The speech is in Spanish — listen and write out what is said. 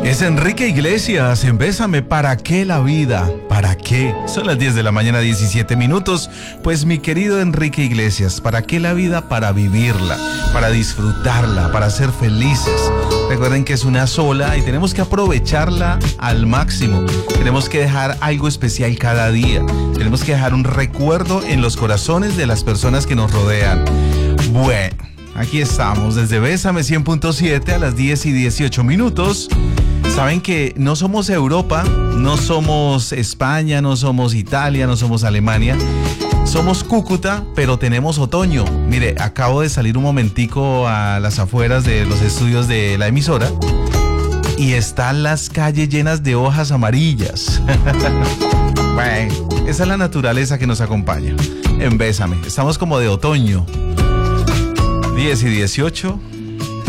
Es Enrique Iglesias en Bésame. ¿Para qué la vida? ¿Para qué? Son las 10 de la mañana, 17 minutos. Pues mi querido Enrique Iglesias, ¿para qué la vida? Para vivirla, para disfrutarla, para ser felices. Recuerden que es una sola y tenemos que aprovecharla al máximo. Tenemos que dejar algo especial cada día. Tenemos que dejar un recuerdo en los corazones de las personas que nos rodean. Bueno, aquí estamos desde Bésame 100.7 a las 10 y 18 minutos. Saben que no somos Europa, no somos España, no somos Italia, no somos Alemania. Somos Cúcuta, pero tenemos otoño. Mire, acabo de salir un momentico a las afueras de los estudios de la emisora y están las calles llenas de hojas amarillas. Bueno, esa es la naturaleza que nos acompaña. En Bésame, estamos como de otoño. 10 y 18.